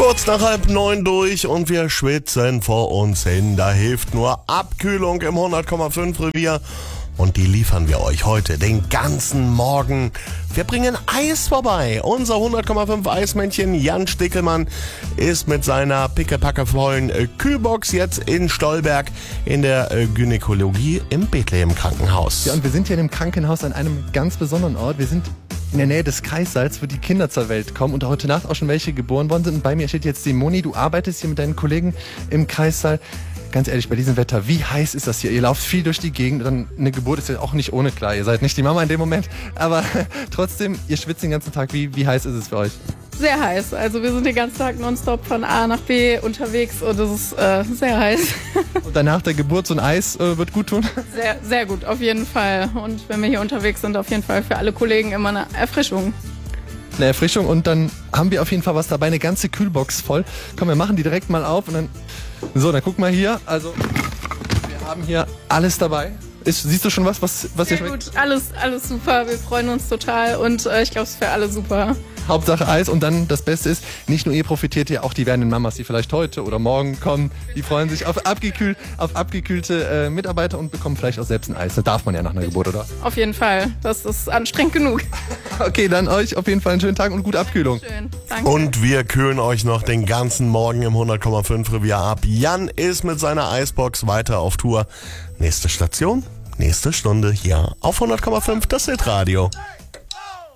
Kurz nach 8:30 durch und wir schwitzen vor uns hin. Da hilft nur Abkühlung im 100,5 Revier. Und die liefern wir euch heute den ganzen Morgen. Wir bringen Eis vorbei. Unser 100,5 Eismännchen Jan Stickelmann ist mit seiner pickepackevollen Kühlbox jetzt in Stolberg in der Gynäkologie im Bethlehem Krankenhaus. Ja, und wir sind hier in dem Krankenhaus an einem ganz besonderen Ort. Wir sind in der Nähe des Kreissaals, wo die Kinder zur Welt kommen und heute Nacht auch schon welche geboren worden sind. Und bei mir steht jetzt die Moni. Du arbeitest hier mit deinen Kollegen im Kreissaal. Ganz ehrlich, bei diesem Wetter, wie heiß ist das hier? Ihr lauft viel durch die Gegend. Dann eine Geburt ist ja auch nicht ohne, klar. Ihr seid nicht die Mama in dem Moment. Aber trotzdem, ihr schwitzt den ganzen Tag. Wie heiß ist es für euch? Sehr heiß. Also wir sind den ganzen Tag nonstop von A nach B unterwegs und es ist sehr heiß. Und danach der Geburt so ein Eis wird gut tun? Sehr, sehr gut, auf jeden Fall. Und wenn wir hier unterwegs sind, auf jeden Fall für alle Kollegen immer eine Erfrischung. Eine Erfrischung und dann haben wir auf jeden Fall was dabei, eine ganze Kühlbox voll. Komm, wir machen die direkt mal auf und dann... So, dann guck mal hier. Also, wir haben hier alles dabei. Siehst du schon was hier schmeckt? Gut, alles super. Wir freuen uns total und ich glaube, es ist für alle super. Hauptsache Eis und dann das Beste ist, nicht nur ihr profitiert hier, auch die werdenden Mamas, die vielleicht heute oder morgen kommen, die freuen sich auf abgekühlte Mitarbeiter und bekommen vielleicht auch selbst ein Eis. Das darf man ja nach einer Geburt, oder? Auf jeden Fall. Das ist anstrengend genug. Okay, dann euch auf jeden Fall einen schönen Tag und gute Abkühlung. Schön, danke. Und wir kühlen euch noch den ganzen Morgen im 100,5 Revier ab. Jan ist mit seiner Eisbox weiter auf Tour. Nächste Station, nächste Stunde hier auf 100,5 das Hitradio.